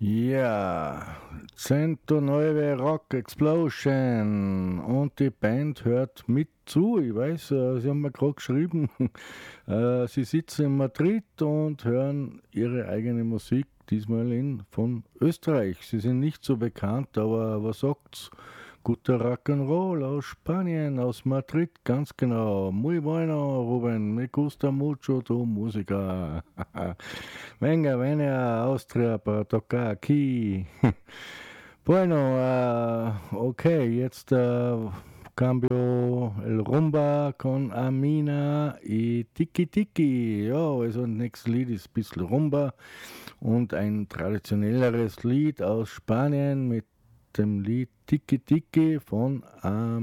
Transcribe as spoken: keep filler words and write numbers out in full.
Ja, cento neun Rock Explosion und die Band hört mit zu. Ich weiß, äh, sie haben mir gerade geschrieben, äh, sie sitzen in Madrid und hören ihre eigene Musik, diesmal in, von Österreich. Sie sind nicht so bekannt, aber was sagt's? Guter Rock'n'Roll aus Spanien, aus Madrid, ganz genau. Muy bueno, Ruben, me gusta mucho tu música. Venga, venga, Austria para tocar aquí. Bueno, äh, okay, jetzt äh, cambio el rumba con Amina y Tiki Tiki. Ja, also das nächste Lied ist ein bisschen Rumba und ein traditionelleres Lied aus Spanien mit dem Lied Tiki Tiki von Amina.